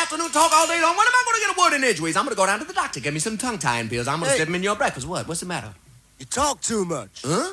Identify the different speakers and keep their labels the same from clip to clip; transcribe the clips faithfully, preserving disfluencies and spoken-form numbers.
Speaker 1: afternoon talk all day long. When am I going to get a word in edgeways? I'm going to go down to the doctor. Get me some tongue-tying pills. I'm going to
Speaker 2: Hey.
Speaker 1: slip them in your breakfast. What? What's the matter?
Speaker 2: You talk too much.
Speaker 1: Huh?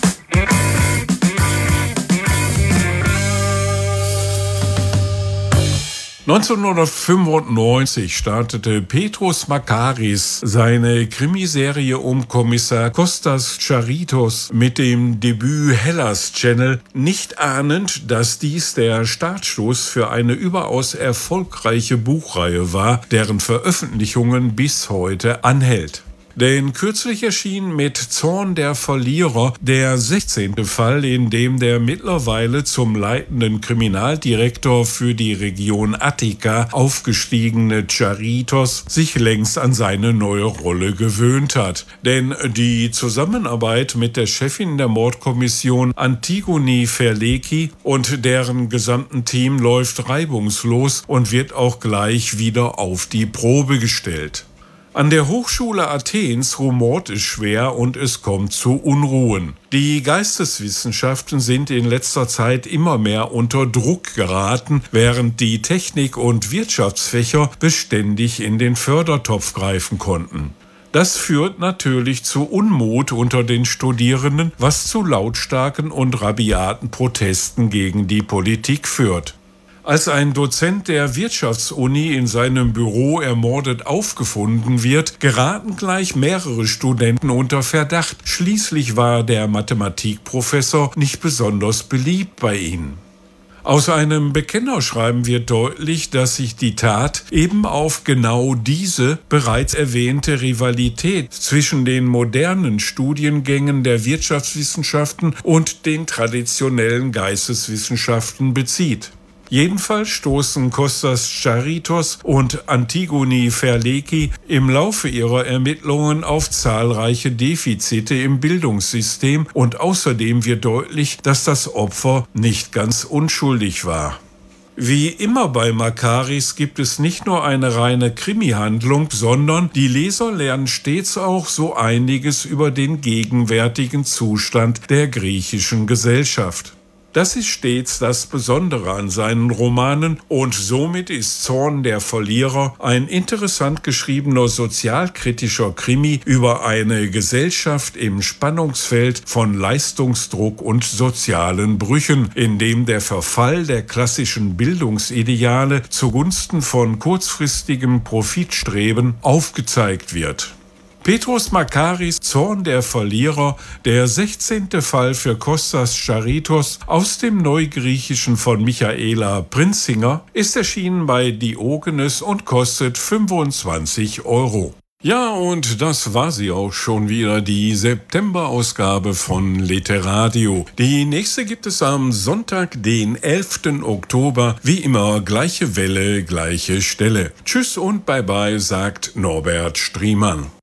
Speaker 3: neunzehnhundertfünfundneunzig startete Petros Makaris seine Krimiserie um Kommissar Kostas Charitos mit dem Debüt Hellas Channel, nicht ahnend, dass dies der Startstoß für eine überaus erfolgreiche Buchreihe war, deren Veröffentlichungen bis heute anhält. Denn kürzlich erschien mit Zorn der Verlierer der sechzehnte Fall, in dem der mittlerweile zum leitenden Kriminaldirektor für die Region Attika aufgestiegene Charitos sich längst an seine neue Rolle gewöhnt hat. Denn die Zusammenarbeit mit der Chefin der Mordkommission Antigoni Ferleki und deren gesamten Team läuft reibungslos und wird auch gleich wieder auf die Probe gestellt. An der Hochschule Athens rumort es schwer und es kommt zu Unruhen. Die Geisteswissenschaften sind in letzter Zeit immer mehr unter Druck geraten, während die Technik- und Wirtschaftsfächer beständig in den Fördertopf greifen konnten. Das führt natürlich zu Unmut unter den Studierenden, was zu lautstarken und rabiaten Protesten gegen die Politik führt. Als ein Dozent der Wirtschaftsuni in seinem Büro ermordet aufgefunden wird, geraten gleich mehrere Studenten unter Verdacht. Schließlich war der Mathematikprofessor nicht besonders beliebt bei ihnen. Aus einem Bekennerschreiben wird deutlich, dass sich die Tat eben auf genau diese bereits erwähnte Rivalität zwischen den modernen Studiengängen der Wirtschaftswissenschaften und den traditionellen Geisteswissenschaften bezieht. Jedenfalls stoßen Kostas Charitos und Antigoni Ferleki im Laufe ihrer Ermittlungen auf zahlreiche Defizite im Bildungssystem und außerdem wird deutlich, dass das Opfer nicht ganz unschuldig war. Wie immer bei Makaris gibt es nicht nur eine reine Krimi-Handlung, sondern die Leser lernen stets auch so einiges über den gegenwärtigen Zustand der griechischen Gesellschaft. Das ist stets das Besondere an seinen Romanen und somit ist Zorn der Verlierer ein interessant geschriebener sozialkritischer Krimi über eine Gesellschaft im Spannungsfeld von Leistungsdruck und sozialen Brüchen, in dem der Verfall der klassischen Bildungsideale zugunsten von kurzfristigem Profitstreben aufgezeigt wird. Petros Makaris Zorn der Verlierer, der sechzehnte Fall für Kostas Charitos aus dem Neugriechischen von Michaela Prinzinger, ist erschienen bei Diogenes und kostet fünfundzwanzig Euro. Ja, und das war sie auch schon wieder, die September-Ausgabe von Literadio. Die nächste gibt es am Sonntag, den elften Oktober. Wie immer, gleiche Welle, gleiche Stelle. Tschüss und bye bye, sagt Norbert Striemann.